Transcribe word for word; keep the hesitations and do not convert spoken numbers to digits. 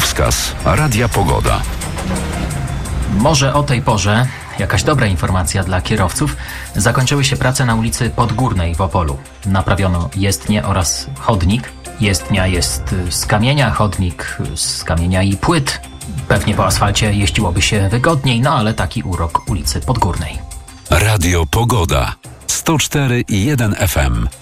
Drogowskaz Radia Pogoda. Może o tej porze jakaś dobra informacja dla kierowców. Zakończyły się prace na ulicy Podgórnej w Opolu. Naprawiono jezdnię oraz chodnik. Jezdnia jest z kamienia, chodnik z kamienia i płyt. Pewnie po asfalcie jeździłoby się wygodniej, no ale taki urok ulicy Podgórnej. Radio Pogoda sto cztery i jeden F M.